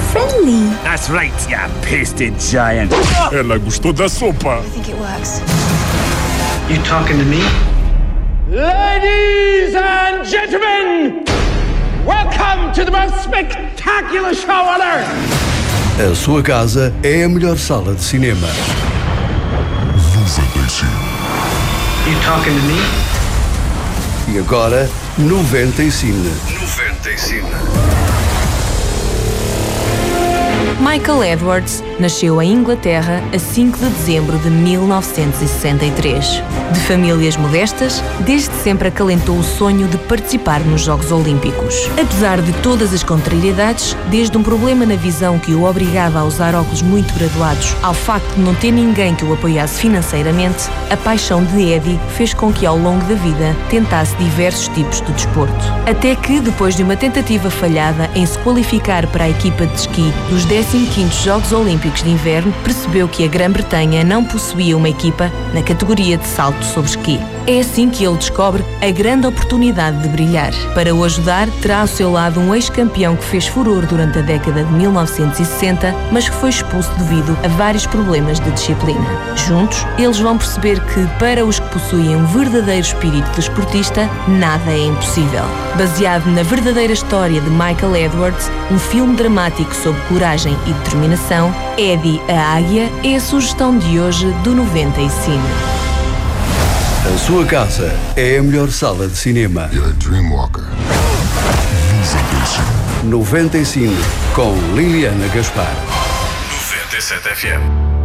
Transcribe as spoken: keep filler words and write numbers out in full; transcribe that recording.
friendly. That's right, you pasted giant. Ela gostou da sopa. I think it works. You talking to me? Ladies and gentlemen, welcome to the most spectacular show on earth. A sua casa é a melhor sala de cinema. noventa e cinco. You talking to me? E agora, noventa e cinco. noventa e cinco. Michael Edwards nasceu em Inglaterra a cinco de dezembro de mil novecentos e sessenta e três. De famílias modestas, desde sempre acalentou o sonho de participar nos Jogos Olímpicos. Apesar de todas as contrariedades, desde um problema na visão que o obrigava a usar óculos muito graduados, ao facto de não ter ninguém que o apoiasse financeiramente, a paixão de Eddie fez com que ao longo da vida tentasse diversos tipos de desporto. Até que, depois de uma tentativa falhada em se qualificar para a equipa de esqui dos décimos quintos Jogos Olímpicos de Inverno, percebeu que a Grã-Bretanha não possuía uma equipa na categoria de salto sobre esqui. É assim que ele descobre a grande oportunidade de brilhar. Para o ajudar, terá ao seu lado um ex-campeão que fez furor durante a década de mil novecentos e sessenta, mas que foi expulso devido a vários problemas de disciplina. Juntos, eles vão perceber que, para os que possuem um verdadeiro espírito de esportista, nada é impossível. Baseado na verdadeira história de Michael Edwards, um filme dramático sobre coragem e determinação, Eddie a Águia é a sugestão de hoje do noventa e cinco. A sua casa é a melhor sala de cinema. You're a dreamwalker. noventa e cinco. noventa e cinco, com Liliana Gaspar. noventa e sete F M.